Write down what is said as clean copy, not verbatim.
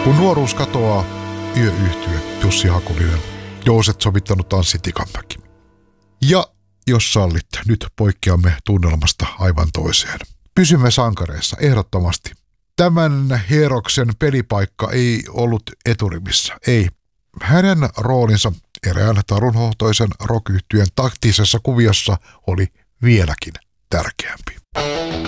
Kun nuoruus katoaa, yöyhtye Jussi Hakulinen, Jouset sovittanut Anssi Tikanmäki. Ja jos sallit, nyt poikkeamme tunnelmasta aivan toiseen. Pysymme sankareissa ehdottomasti. Tämän Heroksen pelipaikka ei ollut eturivissä, ei. Hänen roolinsa erään tarunhohtoisen rock-yhtyeen taktisessa kuviossa oli vieläkin tärkeämpi.